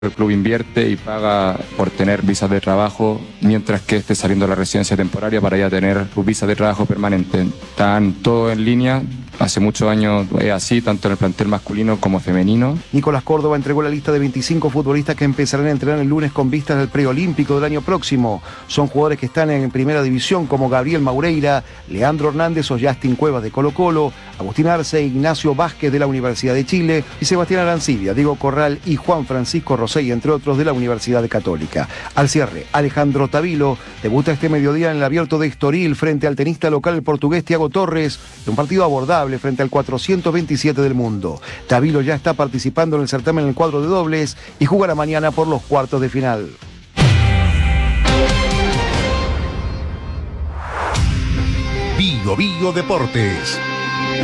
El club invierte y paga por tener visas de trabajo mientras que esté saliendo de la residencia temporaria para ya tener sus visas de trabajo permanente. Están todo en línea. Hace muchos años es así, tanto en el plantel masculino como femenino. Nicolás Córdoba entregó la lista de 25 futbolistas que empezarán a entrenar el lunes con vistas al preolímpico del año próximo. Son jugadores que están en primera división como Gabriel Maureira, Leandro Hernández o Justin Cuevas de Colo-Colo, Agustín Arce, Ignacio Vázquez de la Universidad de Chile y Sebastián Arancibia, Diego Corral y Juan Francisco Rosell, entre otros de la Universidad Católica. Al cierre, Alejandro Tavilo debuta este mediodía en el Abierto de Estoril frente al tenista local el portugués Thiago Torres, en un partido abordable frente al 427 del mundo. Tavilo ya está participando en el certamen en el cuadro de dobles y jugará mañana por los cuartos de final. Bio Bio Deportes.